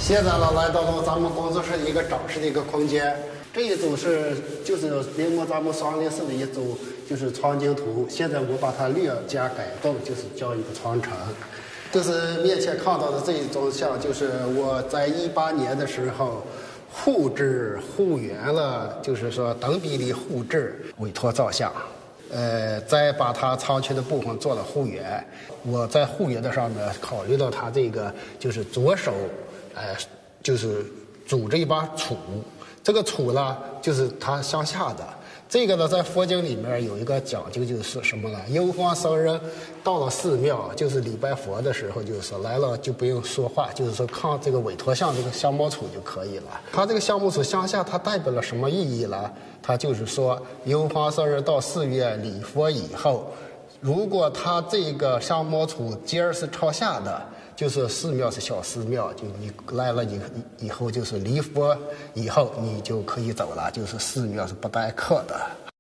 现在呢，来到了咱们工作室的一个展示的一个空间。这一组就是临摹咱们双林寺的一组就是藏经图，现在我把它略加改动，就是叫一个传承。就是面前看到的这一种像，就是我在18年的时候复原了，就是说等比例复制委托造像。再把它藏区的部分做了复原。我在复原的上面考虑到它这个就是左手，就是拄着一把杵，这个杵呢就是它向下的。这个呢，在佛经里面有一个讲究，就是什么呢？游方僧人到了寺庙，就是礼拜佛的时候，就是说来了就不用说话，就是说看这个委托像这个香木杵就可以了。它这个香木杵向下，它代表了什么意义呢？它就是说，游方僧人到寺院礼佛以后，如果他这个香木杵尖儿是朝下的，就是寺庙是小寺庙，就你来了以后就是礼佛以后你就可以走了，就是寺庙是不待客的。